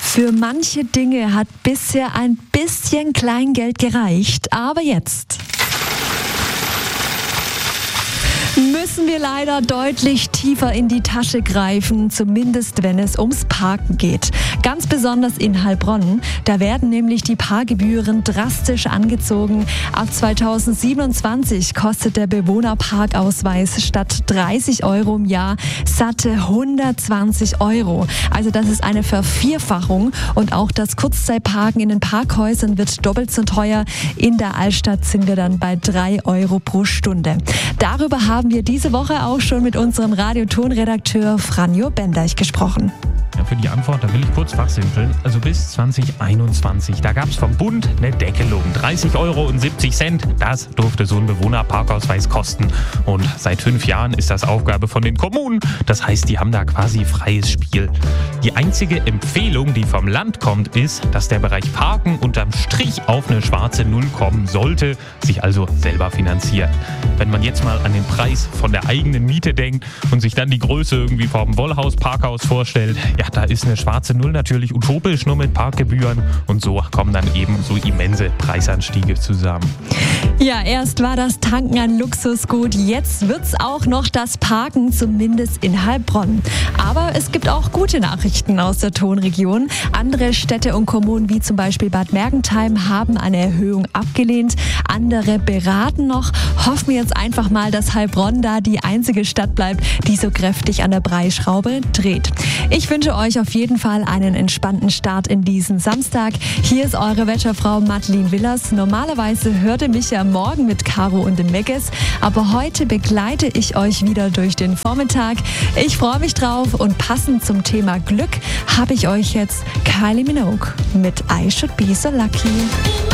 Für manche Dinge hat bisher ein bisschen Kleingeld gereicht, aber jetzt müssen wir leider deutlich tiefer in die Tasche greifen, zumindest wenn es ums Parken geht. Ganz besonders in Heilbronn. Da werden nämlich die Parkgebühren drastisch angezogen. Ab 2027 kostet der Bewohnerparkausweis statt 30 € im Jahr satte 120 €. Also das ist eine Vervierfachung. Und auch das Kurzzeitparken in den Parkhäusern wird doppelt so teuer. In der Altstadt sind wir dann bei 3 € pro Stunde. Darüber haben wir diese Woche auch schon mit unserem Radio-Ton-Redakteur Franjo Bendeich gesprochen. Ja, für die Antwort, da will ich kurz fachsimpeln. Also bis 2021, da gab es vom Bund eine Deckelung. 30,70 €, das durfte so ein Bewohnerparkausweis kosten. Und seit 5 Jahren ist das Aufgabe von den Kommunen. Das heißt, die haben da quasi freies Spiel. Die einzige Empfehlung, die vom Land kommt, ist, dass der Bereich Parken unterm Strich auf eine schwarze Null kommen sollte, sich also selber finanziert. Wenn man jetzt mal an den Preis von der eigenen Miete denkt und sich dann die Größe irgendwie vom Wollhaus-Parkhaus vorstellt, ja, da ist eine schwarze Null natürlich utopisch, nur mit Parkgebühren. Und so kommen dann eben so immense Preisanstiege zusammen. Ja, erst war das Tanken ein Luxusgut, jetzt wird's auch noch das Parken, zumindest in Heilbronn. Aber es gibt auch gute Nachrichten aus der Tonregion. Andere Städte und Kommunen, wie zum Beispiel Bad Mergentheim, haben eine Erhöhung abgelehnt. Andere beraten noch. Hoffen wir jetzt einfach mal, dass Heilbronn da die einzige Stadt bleibt, die so kräftig an der Preisschraube dreht. Ich wünsche euch auf jeden Fall einen entspannten Start in diesen Samstag. Hier ist eure Wetterfrau Madeleine Willers. Normalerweise hört ihr mich ja morgen mit Caro und dem Meckes, aber heute begleite ich euch wieder durch den Vormittag. Ich freue mich drauf und passend zum Thema Glück habe ich euch jetzt Kylie Minogue mit I Should Be So Lucky.